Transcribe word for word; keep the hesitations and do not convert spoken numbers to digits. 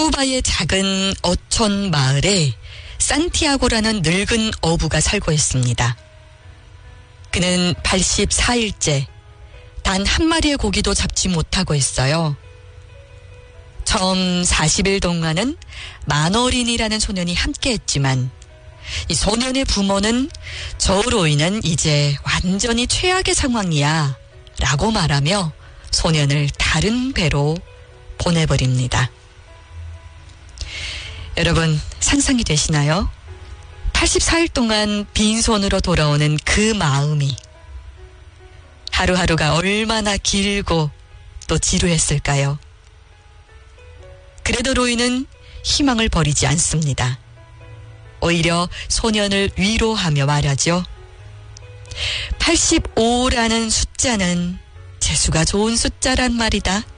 쿠바의 작은 어촌 마을에 산티아고라는 늙은 어부가 살고 있습니다. 그는 팔십사 일째 단 한 마리의 고기도 잡지 못하고 있어요. 처음 사십 일 동안은 마너린이라는 소년이 함께했지만 이 소년의 부모는 저우로이는 이제 완전히 최악의 상황이야 라고 말하며 소년을 다른 배로 보내버립니다. 여러분 상상이 되시나요? 팔십사 일 동안 빈손으로 돌아오는 그 마음이 하루하루가 얼마나 길고 또 지루했을까요? 그래도 로이는 희망을 버리지 않습니다. 오히려 소년을 위로하며 말하죠. 팔십오라는 숫자는 재수가 좋은 숫자란 말이다.